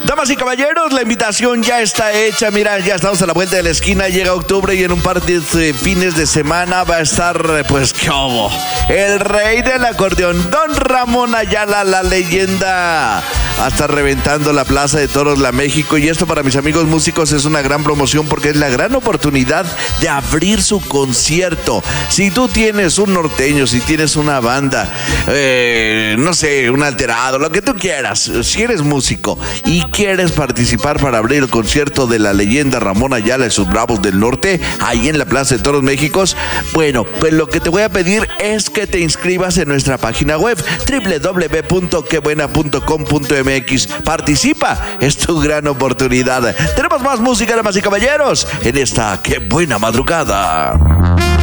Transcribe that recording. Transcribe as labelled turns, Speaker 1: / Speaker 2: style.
Speaker 1: Damas y caballeros, la invitación ya está hecha. Mira, ya estamos a la vuelta de la esquina. Llega octubre y en un par de fines de semana va a estar, pues, ¿qué hubo? El rey del acordeón, Don Ramón Ayala, la leyenda. Va a estar reventando la Plaza de Toros, la México. Y esto para mis amigos músicos es una gran promoción porque es la gran oportunidad de abrir su concierto. Si tú tienes un norteño, si tienes una banda, no sé, un alterado, lo que tú quieras, si eres músico y quieres participar para abrir el concierto de la leyenda Ramón Ayala y sus Bravos del Norte, ahí en la Plaza de Toros México, bueno, pues lo que te voy a pedir es que te inscribas en nuestra página web www.quebuena.com.mx. Participa, es tu gran oportunidad. Tenemos más música, damas y caballeros, en esta Qué Buena Madrugada.